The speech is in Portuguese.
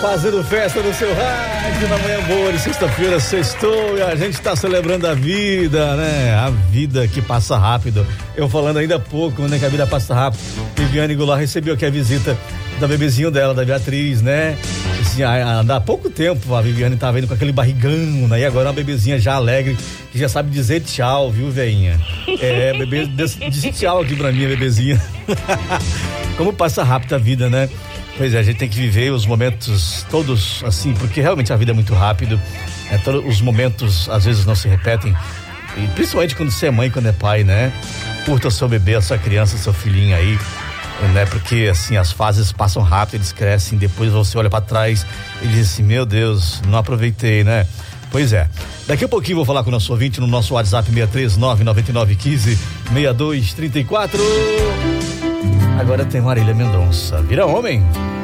Fazendo festa no seu rádio na manhã boa de sexta-feira, sextou, e a gente tá celebrando a vida, né? A vida que passa rápido. Eu falando ainda há pouco, né? Que a vida passa rápido. Viviane Goulart recebeu aqui a visita da bebezinho dela, da Beatriz, né? Assim, há pouco tempo a Viviane tava indo com aquele barrigão, né? E agora uma bebezinha já alegre, que já sabe dizer tchau, viu, veinha? Bebê, disse tchau aqui pra mim, bebezinha. Como passa rápido a vida, né? Pois é, a gente tem que viver os momentos todos assim, porque realmente a vida é muito rápido, todos os momentos às vezes não se repetem, e principalmente quando você é mãe, quando é pai, né? Curta o seu bebê, a sua criança, seu filhinho aí, né? Porque assim, as fases passam rápido, eles crescem, depois você olha pra trás e diz assim, meu Deus, não aproveitei, né? Pois é, daqui a pouquinho vou falar com o nosso ouvinte no nosso WhatsApp 63999156234. Agora tem Marília Mendonça. Vira homem.